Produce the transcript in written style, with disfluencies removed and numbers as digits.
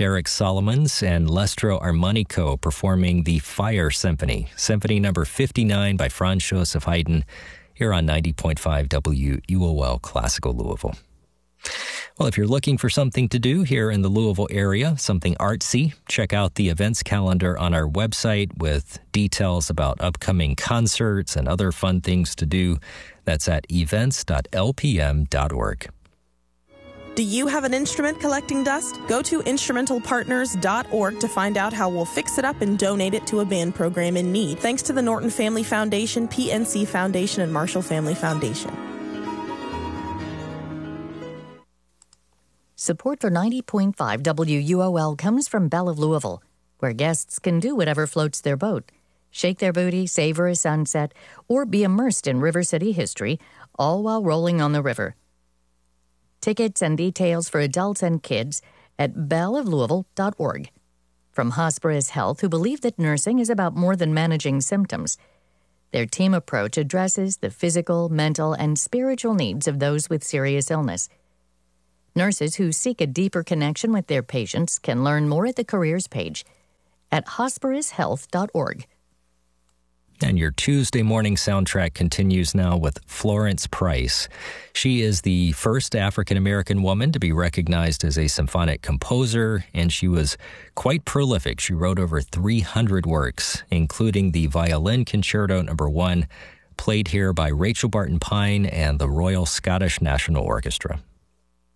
Derek Solomons and Lestro Armonico performing the Fire Symphony, Symphony number 59 by Franz Joseph Haydn, here on 90.5 WUOL Classical Louisville. Well, if you're looking for something to do here in the Louisville area, something artsy, check out the events calendar on our website with details about upcoming concerts and other fun things to do. That's at events.lpm.org. Do you have an instrument collecting dust? Go to instrumentalpartners.org to find out how we'll fix it up and donate it to a band program in need. Thanks to the Norton Family Foundation, PNC Foundation, and Marshall Family Foundation. Support for 90.5 WUOL comes from Belle of Louisville, where guests can do whatever floats their boat. Shake their booty, savor a sunset, or be immersed in River City history, all while rolling on the river. Tickets and details for adults and kids at belleoflouisville.org. From Hospice Health, who believe that nursing is about more than managing symptoms. Their team approach addresses the physical, mental, and spiritual needs of those with serious illness. Nurses who seek a deeper connection with their patients can learn more at the careers page at hospicehealth.org. And your Tuesday morning soundtrack continues now with Florence Price. She is the first African-American woman to be recognized as a symphonic composer, and she was quite prolific. She wrote over 300 works, including the Violin Concerto No. 1, played here by Rachel Barton Pine and the Royal Scottish National Orchestra.